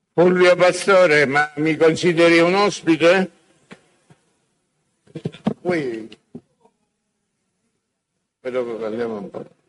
Fulvio Pastore, ma mi consideri un ospite? Poi dopo parliamo un po'.